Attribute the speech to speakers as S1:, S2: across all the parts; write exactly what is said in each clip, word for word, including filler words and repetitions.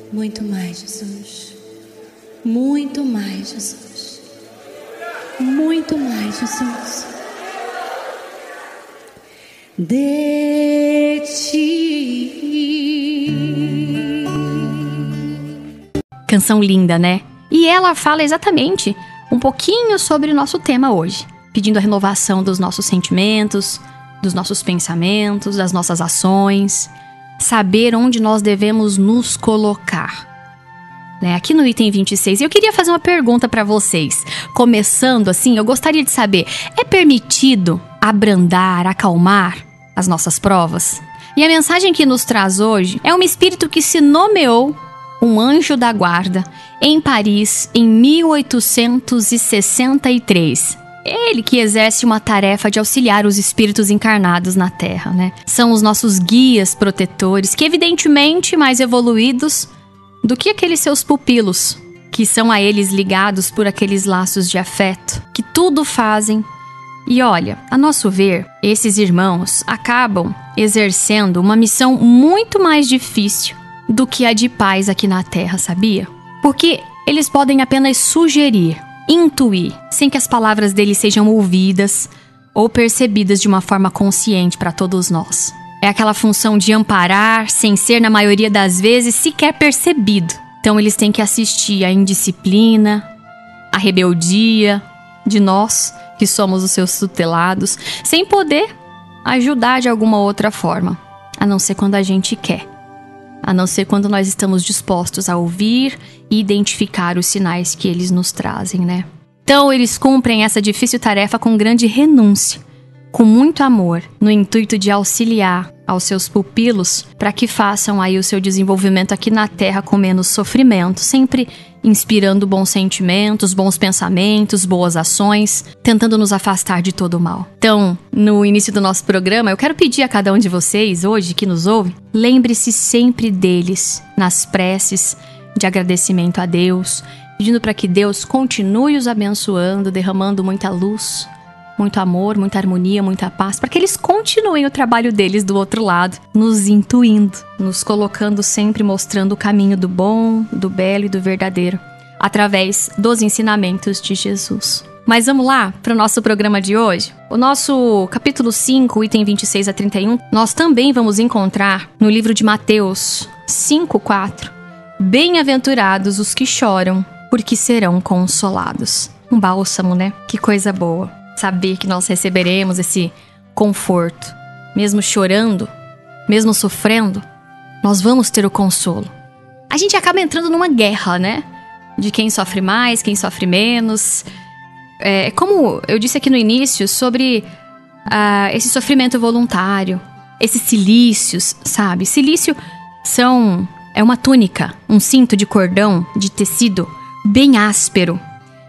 S1: Muito mais, Jesus. Muito mais, Jesus. Muito mais, Jesus. De ti.
S2: Canção linda, né? E ela fala exatamente um pouquinho sobre o nosso tema hoje, pedindo a renovação dos nossos sentimentos, dos nossos pensamentos, das nossas ações, saber onde nós devemos nos colocar. Né? Aqui no item vinte e seis, eu queria fazer uma pergunta para vocês. Começando assim, eu gostaria de saber, é permitido abrandar, acalmar as nossas provas? E a mensagem que nos traz hoje é um espírito que se nomeou um anjo da guarda em Paris em mil oitocentos e sessenta e três. Ele que exerce uma tarefa de auxiliar os espíritos encarnados na Terra, né? São os nossos guias protetores, que evidentemente mais evoluídos do que aqueles seus pupilos, que são a eles ligados por aqueles laços de afeto, que tudo fazem. E olha, a nosso ver, esses irmãos acabam exercendo uma missão muito mais difícil do que a de pais aqui na Terra, sabia? Porque eles podem apenas sugerir, intuir, sem que as palavras deles sejam ouvidas ou percebidas de uma forma consciente para todos nós. É aquela função de amparar, sem ser, na maioria das vezes, sequer percebido. Então eles têm que assistir à indisciplina, à rebeldia de nós, que somos os seus tutelados, sem poder ajudar de alguma outra forma, a não ser quando a gente quer. A não ser quando nós estamos dispostos a ouvir e identificar os sinais que eles nos trazem, né? Então, eles cumprem essa difícil tarefa com grande renúncia, com muito amor, no intuito de auxiliar aos seus pupilos para que façam aí o seu desenvolvimento aqui na Terra com menos sofrimento, sempre inspirando bons sentimentos, bons pensamentos, boas ações, tentando nos afastar de todo o mal. Então, no início do nosso programa, eu quero pedir a cada um de vocês, hoje, que nos ouve, lembre-se sempre deles, nas preces de agradecimento a Deus, pedindo para que Deus continue os abençoando, derramando muita luz, muito amor, muita harmonia, muita paz, para que eles continuem o trabalho deles do outro lado, nos intuindo, nos colocando sempre, mostrando o caminho do bom, do belo e do verdadeiro, através dos ensinamentos de Jesus. Mas vamos lá para o nosso programa de hoje? O nosso capítulo cinco, item vinte e seis a trinta e um, nós também vamos encontrar no livro de Mateus cinco, quatro. Bem-aventurados os que choram, porque serão consolados. Um bálsamo, né? Que coisa boa. Saber que nós receberemos esse conforto. Mesmo chorando, mesmo sofrendo, nós vamos ter o consolo. A gente acaba entrando numa guerra, né? De quem sofre mais, quem sofre menos. É, como eu disse aqui no início, sobre uh, esse sofrimento voluntário, esses cilícios, sabe? Cilício são, é uma túnica, um cinto de cordão, de tecido bem áspero,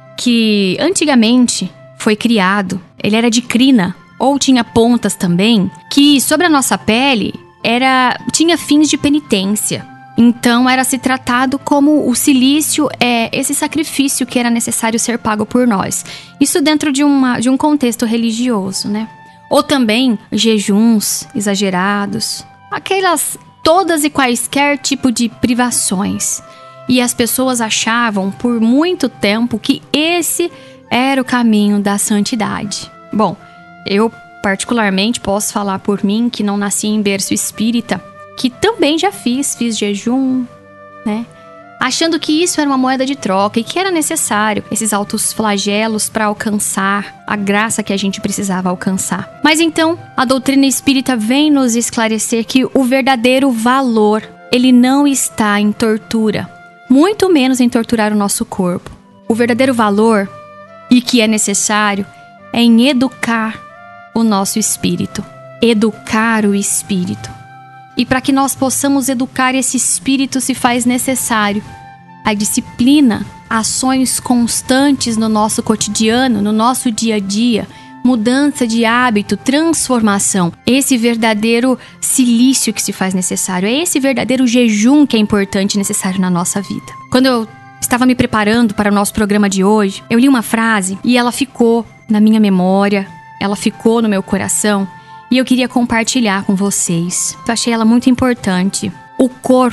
S2: que antigamente foi criado, ele era de crina, ou tinha pontas também, que sobre a nossa pele era, tinha fins de penitência. Então era se tratado como o cilício é esse sacrifício que era necessário ser pago por nós. Isso dentro de, uma, de um contexto religioso, né? Ou também jejuns exagerados, aquelas todas e quaisquer tipo de privações. E as pessoas achavam por muito tempo que esse era o caminho da santidade. Bom, eu particularmente posso falar por mim que não nasci em berço espírita, que também já fiz, fiz jejum, né? Achando que isso era uma moeda de troca e que era necessário esses altos flagelos para alcançar a graça que a gente precisava alcançar. Mas então, a doutrina espírita vem nos esclarecer que o verdadeiro valor, ele não está em tortura, muito menos em torturar o nosso corpo. O verdadeiro valor, e que é necessário, é em educar o nosso espírito. Educar o espírito. E para que nós possamos educar esse espírito, se faz necessário a disciplina, ações constantes no nosso cotidiano, no nosso dia a dia, mudança de hábito, transformação. Esse verdadeiro cilício que se faz necessário, é esse verdadeiro jejum que é importante e necessário na nossa vida. Quando eu estava me preparando para o nosso programa de hoje, eu li uma frase e ela ficou na minha memória, ela ficou no meu coração e eu queria compartilhar com vocês. Eu achei ela muito importante. O corpo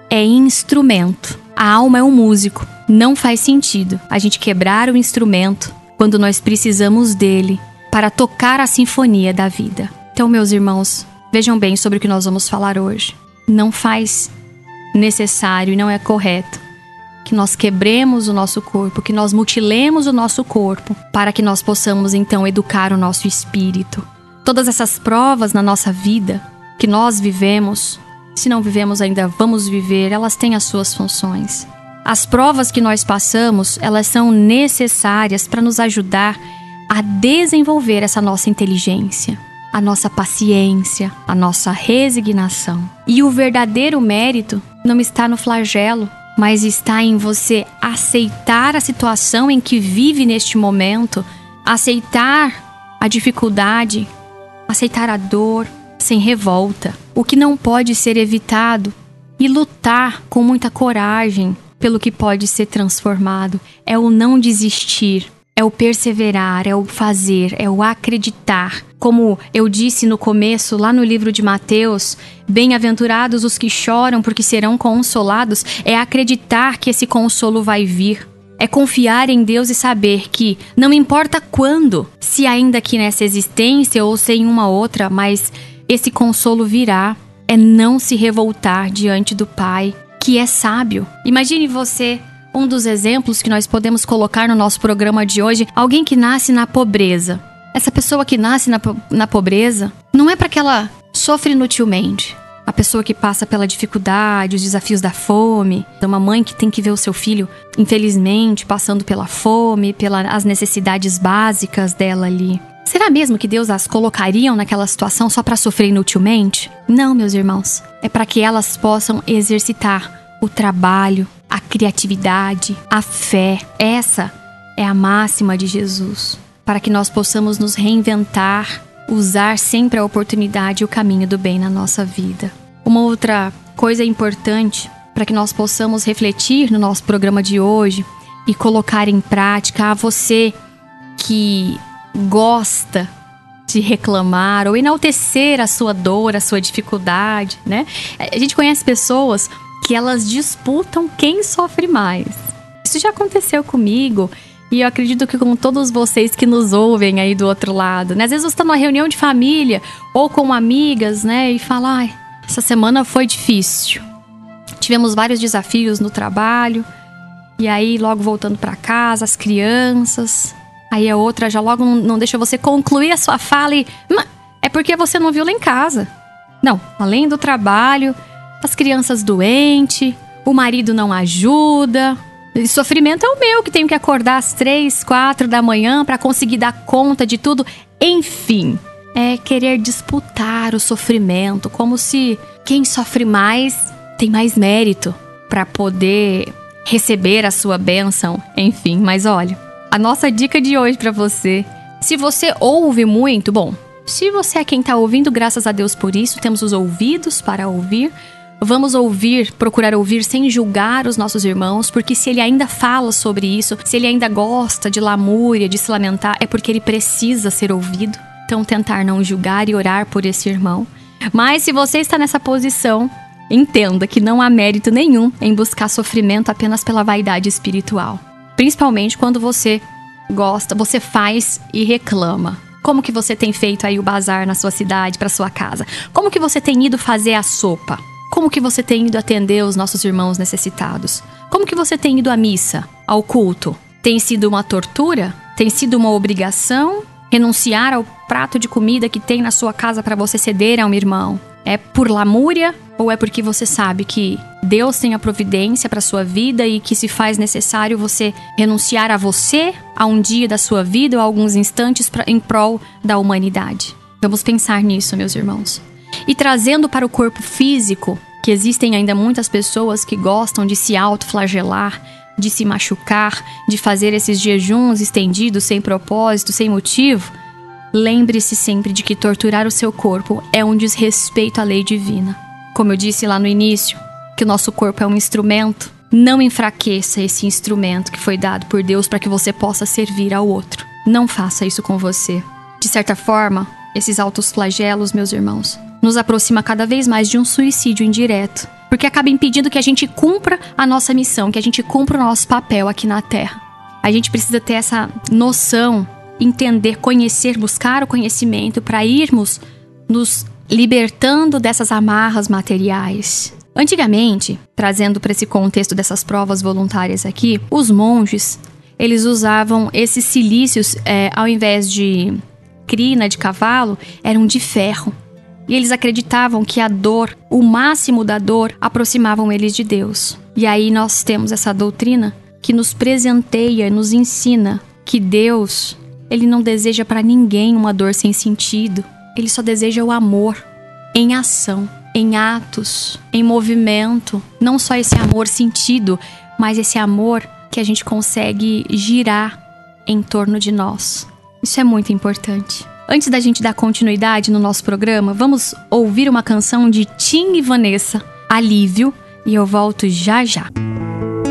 S2: é instrumento. A alma é um músico. Não faz sentido a gente quebrar o instrumento quando nós precisamos dele para tocar a sinfonia da vida. Então, meus irmãos, vejam bem sobre o que nós vamos falar hoje. Não faz necessário e não é correto que nós quebremos o nosso corpo, que nós mutilemos o nosso corpo, para que nós possamos então educar o nosso espírito. Todas essas provas na nossa vida que nós vivemos, se não vivemos ainda, vamos viver, elas têm as suas funções. As provas que nós passamos, elas são necessárias para nos ajudar a desenvolver essa nossa inteligência, a nossa paciência, a nossa resignação. E o verdadeiro mérito não está no flagelo, mas está em você aceitar a situação em que vive neste momento, aceitar a dificuldade, aceitar a dor sem revolta, o que não pode ser evitado, e lutar com muita coragem pelo que pode ser transformado. É o não desistir, é o perseverar, é o fazer, é o acreditar. Como eu disse no começo, lá no livro de Mateus, bem-aventurados os que choram porque serão consolados, é acreditar que esse consolo vai vir. É confiar em Deus e saber que não importa quando, se ainda aqui nessa existência ou se em uma outra, mas esse consolo virá. É não se revoltar diante do Pai, que é sábio. Imagine você, um dos exemplos que nós podemos colocar no nosso programa de hoje, alguém que nasce na pobreza. Essa pessoa que nasce na, na pobreza, não é para que ela sofra inutilmente. A pessoa que passa pela dificuldade, os desafios da fome, uma mãe que tem que ver o seu filho, infelizmente, passando pela fome, pelas necessidades básicas dela ali. Será mesmo que Deus as colocaria naquela situação só para sofrer inutilmente? Não, meus irmãos. É para que elas possam exercitar o trabalho, a criatividade, a fé. Essa é a máxima de Jesus. Para que nós possamos nos reinventar, usar sempre a oportunidade e o caminho do bem na nossa vida. Uma outra coisa importante para que nós possamos refletir no nosso programa de hoje e colocar em prática, a você que gosta de reclamar ou enaltecer a sua dor, a sua dificuldade, né? A gente conhece pessoas que elas disputam quem sofre mais. Isso já aconteceu comigo. E eu acredito que com todos vocês que nos ouvem aí do outro lado, né? Às vezes você está numa reunião de família ou com amigas, né? E fala, ai, essa semana foi difícil. Tivemos vários desafios no trabalho. E aí, logo voltando para casa, as crianças. Aí a outra já logo não, não deixa você concluir a sua fala e... É porque você não viu lá em casa. Não, além do trabalho, as crianças doentes, o marido não ajuda... E sofrimento é o meu, que tenho que acordar às três, quatro da manhã para conseguir dar conta de tudo. Enfim, é querer disputar o sofrimento, como se quem sofre mais tem mais mérito para poder receber a sua bênção. Enfim, mas olha, a nossa dica de hoje para você, se você ouve muito, bom, se você é quem está ouvindo, graças a Deus por isso, temos os ouvidos para ouvir. Vamos ouvir, procurar ouvir sem julgar os nossos irmãos, porque se ele ainda fala sobre isso, se ele ainda gosta de lamúria, de se lamentar, é porque ele precisa ser ouvido. Então tentar não julgar e orar por esse irmão. Mas se você está nessa posição, entenda que não há mérito nenhum em buscar sofrimento apenas pela vaidade espiritual. Principalmente quando você gosta, você faz e reclama. Como que você tem feito aí o bazar na sua cidade, para sua casa? Como que você tem ido fazer a sopa? Como que você tem ido atender os nossos irmãos necessitados? Como que você tem ido à missa, ao culto? Tem sido uma tortura? Tem sido uma obrigação? Renunciar ao prato de comida que tem na sua casa para você ceder a um irmão? É por lamúria ou é porque você sabe que Deus tem a providência para sua vida e que se faz necessário você renunciar a você, a um dia da sua vida ou a alguns instantes pra, em prol da humanidade? Vamos pensar nisso, meus irmãos. E trazendo para o corpo físico, que existem ainda muitas pessoas que gostam de se autoflagelar, de se machucar, de fazer esses jejuns estendidos sem propósito, sem motivo, lembre-se sempre de que torturar o seu corpo é um desrespeito à lei divina. Como eu disse lá no início, que o nosso corpo é um instrumento, não enfraqueça esse instrumento que foi dado por Deus para que você possa servir ao outro. Não faça isso com você. De certa forma, esses altos flagelos, meus irmãos, nos aproxima cada vez mais de um suicídio indireto, porque acaba impedindo que a gente cumpra a nossa missão, que a gente cumpra o nosso papel aqui na Terra. A gente precisa ter essa noção, entender, conhecer, buscar o conhecimento para irmos nos libertando dessas amarras materiais. Antigamente, trazendo para esse contexto dessas provas voluntárias aqui, os monges, eles usavam esses cilícios, é, ao invés de crina de cavalo, eram de ferro. E eles acreditavam que a dor, o máximo da dor, aproximavam eles de Deus. E aí nós temos essa doutrina que nos presenteia, nos ensina que Deus, Ele não deseja para ninguém uma dor sem sentido. Ele só deseja o amor em ação, em atos, em movimento. Não só esse amor sentido, mas esse amor que a gente consegue girar em torno de nós. Isso é muito importante. Antes da gente dar continuidade no nosso programa, vamos ouvir uma canção de Tim e Vanessa, Alívio, e eu volto já já.